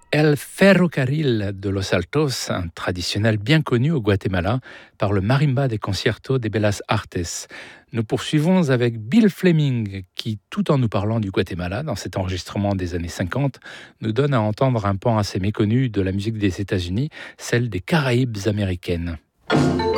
El Ferrocarril de Los Altos, un traditionnel bien connu au Guatemala par le marimba des conciertos de Bellas Artes. Nous poursuivons avec Bill Fleming qui, tout en nous parlant du Guatemala, dans cet enregistrement des années 50, nous donne à entendre un pan assez méconnu de la musique des États-Unis, celle des Caraïbes américaines.